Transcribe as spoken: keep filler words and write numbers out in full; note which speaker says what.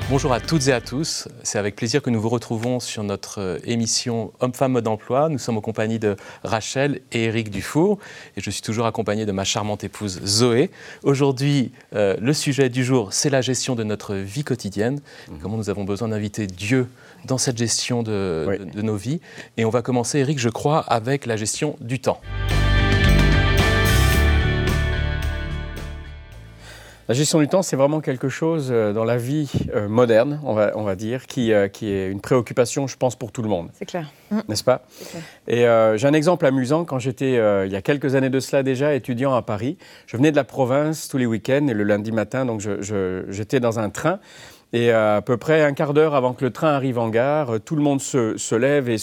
Speaker 1: Bonjour à toutes et à tous, c'est avec plaisir que nous vous retrouvons sur notre émission Homme-Femme Mode Emploi. Nous sommes en compagnie de Rachel et Éric Dufour et je suis toujours accompagné de ma charmante épouse Zoé. Aujourd'hui, euh, le sujet du jour, c'est la gestion de notre vie quotidienne, mmh. comment nous avons besoin d'inviter Dieu dans cette gestion de, oui. de, de nos vies. Et on va commencer, Éric, je crois, avec la gestion du temps.
Speaker 2: La gestion du temps, c'est vraiment quelque chose dans la vie euh, moderne, on va, on va dire, qui, euh, qui est une préoccupation, je pense, pour tout le monde.
Speaker 3: C'est clair.
Speaker 2: N'est-ce pas ?
Speaker 3: C'est clair.
Speaker 2: Et euh, j'ai un exemple amusant. Quand j'étais, euh, il y a quelques années de cela déjà, étudiant à Paris, je venais de la province tous les week-ends et le lundi matin, donc je, je, j'étais dans un train. Et à peu près un quart d'heure avant que le train arrive en gare, tout le monde se, se lève et